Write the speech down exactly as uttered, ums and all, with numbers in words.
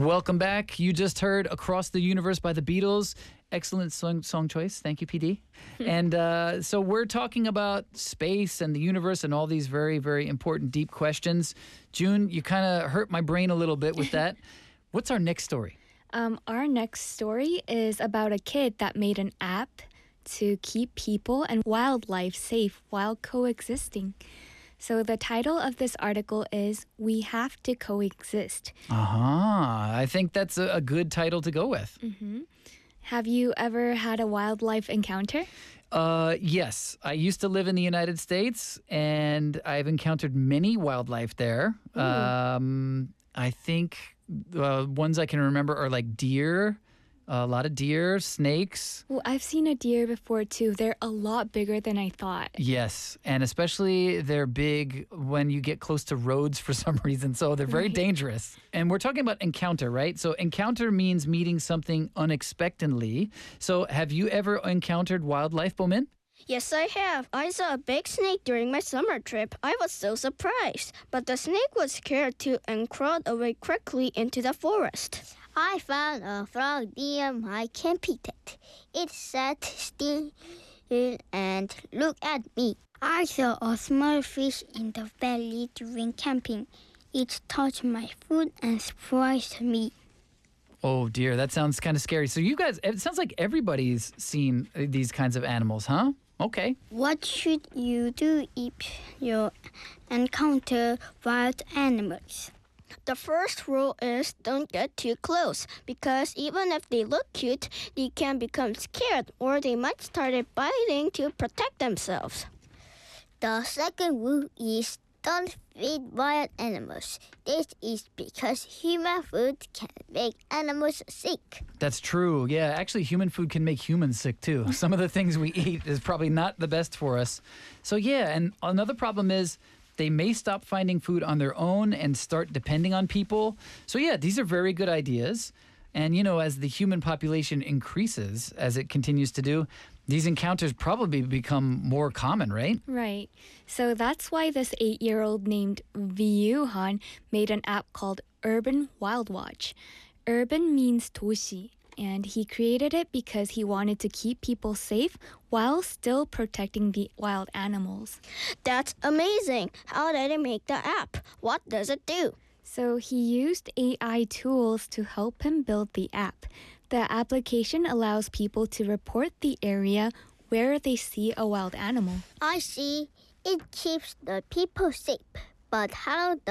Welcome back. You just heard Across the Universe by the Beatles. Excellent song, song choice. Thank you, P D. and uh, so we're talking about space and the universe and all these very, very important, deep questions. June, you kind of hurt my brain a little bit with that. What's our next story? Um, our next story is about a kid that made an app to keep people and wildlife safe while coexisting. So the title of this article is We Have to Coexist. Uh-huh. I think that's a, a good title to go with. Mm-hmm. Have you ever had a wildlife encounter? Uh, yes. I used to live in the United States, and I've encountered many wildlife there. Um, I think uh, ones I can remember are like deer, a lot of deer, snakes. Well, I've seen a deer before too. They're a lot bigger than I thought. Yes, and especially they're big when you get close to roads for some reason, so they're very Right. dangerous. And we're talking about encounter, right? So encounter means meeting something unexpectedly. So have you ever encountered wildlife, Bomin? Yes, I have. I saw a big snake during my summer trip. I was so surprised, but the snake was scared too and crawled away quickly into the forest. I found a frog near my camping tent. It sat still and looked at me. I saw a small fish in the valley during camping. It touched my foot and surprised me. Oh dear, that sounds kind of scary. So you guys, it sounds like everybody's seen uh, these kinds of animals, huh? Okay. What should you do if you encounter wild animals? The first rule is don't get too close, because even if they look cute, they can become scared or they might start biting to protect themselves. The second rule is don't feed wild animals. This is because human food can make animals sick. That's true. Yeah, actually, human food can make humans sick too. Some of the things we eat is probably not the best for us. So yeah, and another problem is they may stop finding food on their own and start depending on people. So yeah, these are very good ideas. And you know, as the human population increases, as it continues to do, these encounters probably become more common, right? Right. So that's why this eight-year-old named Vyuhan made an app called Urban Wild Watch. Urban means 도시, and he created it because he wanted to keep people safe while still protecting the wild animals. That's amazing. How did he make the app? What does it do? So he used A I tools to help him build the app. The application allows people to report the area where they see a wild animal. I see. It keeps the people safe. But how